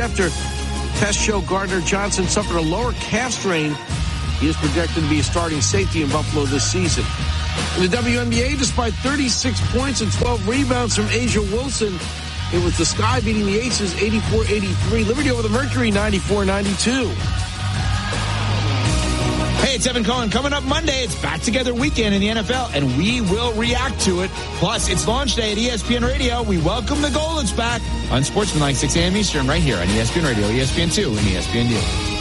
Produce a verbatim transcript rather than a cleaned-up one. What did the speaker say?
after tests show Gardner Johnson suffered a lower calf strain. He is projected to be a starting safety in Buffalo this season. In the W N B A, despite thirty-six points and twelve rebounds from Asia Wilson, it was the Sky beating the Aces eighty-four eighty-three. Liberty over the Mercury ninety-four ninety-two. Hey, it's Evan Cohen. Coming up Monday, it's Back Together Weekend in the N F L, and we will react to it. Plus, it's launch day at E S P N Radio. We welcome the Goldens back on Sportsmanlike, six a.m. Eastern, right here on E S P N Radio, E S P N two, and E S P N U.